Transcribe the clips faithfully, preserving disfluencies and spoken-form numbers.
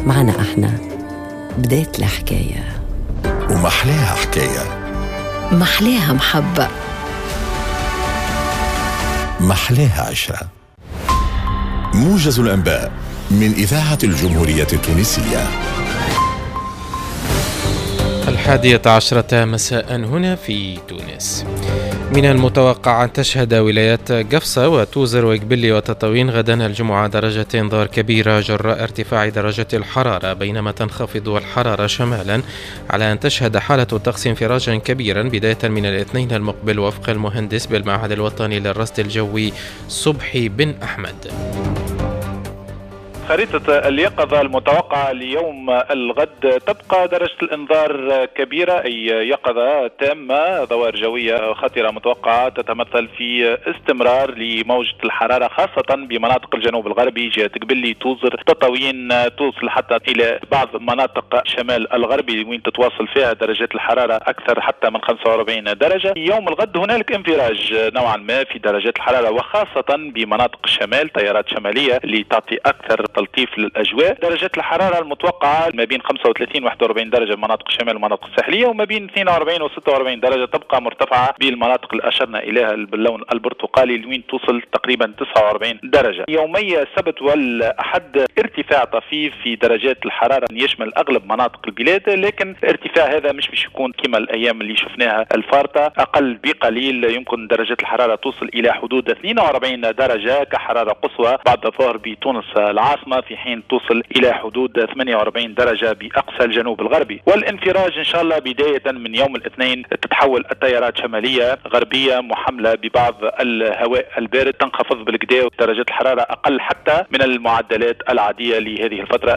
معنا احنا بداية الحكاية، ومحلاها حكاية، محلاها محبة، محلاها عشرة. موجز الأنباء من إذاعة الجمهورية التونسية. الحادية عشرة مساء هنا في تونس. من المتوقع أن تشهد ولايات قفصة وتوزر وإقبلي وتطاوين غدا الجمعة درجة إنذار كبيرة جراء ارتفاع درجة الحرارة، بينما تنخفض الحرارة شمالا، على أن تشهد حالة طقس انفراجا كبيرا بداية من الاثنين المقبل وفق المهندس بالمعهد الوطني للرصد الجوي صبحي بن أحمد. خريطة اليقظة المتوقعة ليوم الغد تبقى درجة الإنذار كبيرة، أي يقظة تامة. ظواهر جوية خطرة متوقعة تتمثل في استمرار لموجة الحرارة خاصة بمناطق الجنوب الغربي، جهة قبلي توزر تطاوين توصل حتى إلى بعض مناطق شمال الغربي وين تتواصل فيها درجات الحرارة أكثر حتى من خمسة وأربعين درجة. يوم الغد هنالك انفراج نوعا ما في درجات الحرارة، وخاصة بمناطق الشمال، تيارات شمالية لتعطي أكثر تلطيف للأجواء. درجات الحرارة المتوقعة ما بين خمسة وثلاثين و واحد وأربعين درجة بمناطق الشمال والمناطق الساحلية، وما بين اثنين وأربعين و ستة وأربعين درجة تبقى مرتفعة بالمناطق اللي أشرنا إليها باللون البرتقالي لوين توصل تقريبا تسعة وأربعين درجة. يومي السبت والأحد ارتفاع طفيف في درجات الحرارة يشمل أغلب مناطق البلاد، لكن الارتفاع هذا مش باش يكون كما الأيام اللي شفناها الفارطة، أقل بقليل. يمكن درجات الحرارة توصل إلى حدود اثنين وأربعين درجة كحرارة قصوى بعد الظهر بتونس العاصمة، في حين توصل إلى حدود ثمانية وأربعين درجة بأقصى الجنوب الغربي. والانفراج إن شاء الله بداية من يوم الاثنين تتحول التيارات شمالية غربية محملة ببعض الهواء البارد، تنخفض بالكدا ودرجات الحرارة أقل حتى من المعدلات العادية لهذه الفترة.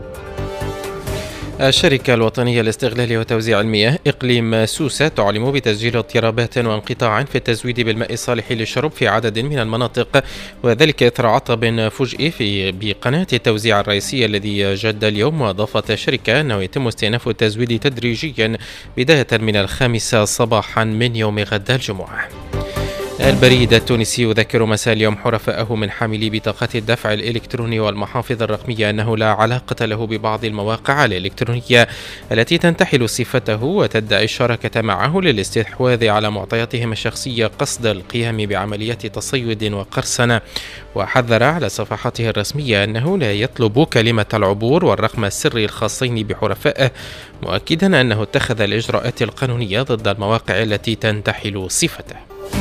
الشركة الوطنية لاستغلال وتوزيع المياه إقليم سوسة تعلم بتسجيل اضطرابات وانقطاع في التزويد بالماء الصالح للشرب في عدد من المناطق، وذلك إثر عطب فجئي في بقناة التوزيع الرئيسية الذي جد اليوم. وأضافت الشركة أنه يتم استئناف التزويد تدريجيا بداية من الخامسة صباحا من يوم غد الجمعة. البريد التونسي يذكر مساء اليوم حرفائه من حاملي بطاقات الدفع الإلكتروني والمحافظ الرقمية أنه لا علاقة له ببعض المواقع الإلكترونية التي تنتحل صفته وتدعي الشراكة معه للاستحواذ على معطياتهم الشخصية قصد القيام بعمليات تصيد وقرصنة. وحذر على صفحاته الرسمية أنه لا يطلب كلمة العبور والرقم السري الخاصين بحرفائه، مؤكدا أنه اتخذ الإجراءات القانونية ضد المواقع التي تنتحل صفته.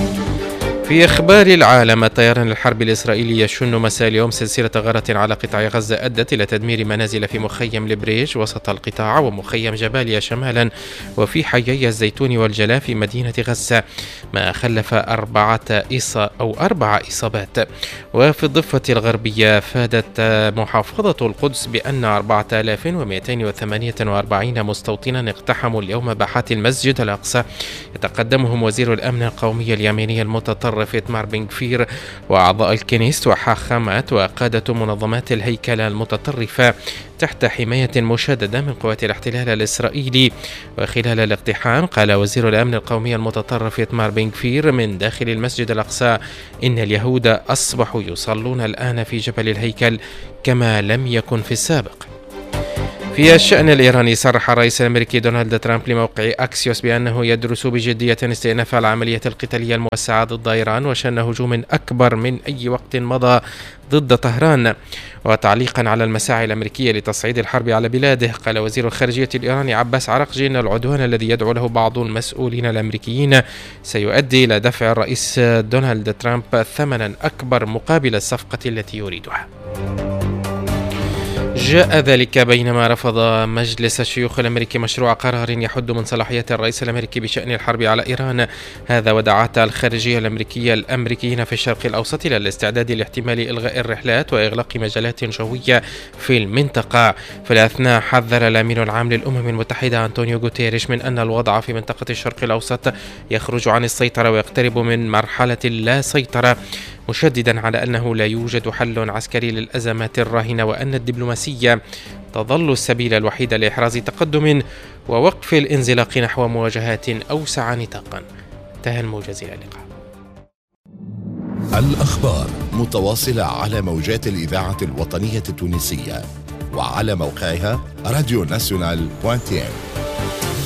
في إخبار العالم، الطيران الحربي الإسرائيلي يشن مساء اليوم سلسلة غارة على قطاع غزة أدت إلى تدمير منازل في مخيم البريج وسط القطاع ومخيم جباليا شمالا وفي حيي الزيتون والجلاء في مدينة غزة، ما خلف أربعة إصا أو أربع إصابات. وفي الضفة الغربية فادت محافظة القدس بأن أربعة آلاف ومئتين وثمانية وأربعين مستوطنا اقتحموا اليوم باحات المسجد الأقصى، يتقدمهم وزير الأمن القومي اليميني المتطرف إتمار بن غفير وأعضاء الكنيست وحاخامات وقادة منظمات الهيكلة المتطرفة تحت حماية مشددة من قوات الاحتلال الإسرائيلي. وخلال الاقتحام قال وزير الأمن القومي المتطرف إتمار بن غفير من داخل المسجد الأقصى إن اليهود أصبحوا يصلون الآن في جبل الهيكل كما لم يكن في السابق. في الشأن الإيراني، صرح الرئيس الأمريكي دونالد ترامب لموقع أكسيوس بأنه يدرس بجدية استئناف العملية القتالية الموسعة ضد إيران وشن هجوم أكبر من أي وقت مضى ضد طهران. وتعليقا على المساعي الأمريكية لتصعيد الحرب على بلاده، قال وزير الخارجية الإيراني عباس عراقجي أن العدوان الذي يدعو له بعض المسؤولين الأمريكيين سيؤدي إلى دفع الرئيس دونالد ترامب ثمنا أكبر مقابل الصفقة التي يريدها. جاء ذلك بينما رفض مجلس الشيوخ الأمريكي مشروع قرار يحد من صلاحيات الرئيس الأمريكي بشأن الحرب على إيران. هذا ودعت الخارجية الأمريكية الأمريكيين في الشرق الأوسط إلى الاستعداد لاحتمال إلغاء الرحلات وإغلاق مجالات جوية في المنطقة. في الأثناء حذر الأمين العام للأمم المتحدة أنطونيو غوتيريش من أن الوضع في منطقة الشرق الأوسط يخرج عن السيطرة ويقترب من مرحلة لا سيطرة، مشددا على أنه لا يوجد حل عسكري للأزمات الراهنة وأن الدبلوماسية تظل السبيل الوحيد لإحراز تقدم ووقف الانزلاق نحو مواجهات أوسع نطاقا. انتهى الموجز، إلى اللقاء. الأخبار متواصلة على موجات الإذاعة الوطنية التونسية. وعلى موقعها راديو ناسيونال دوت تي إم.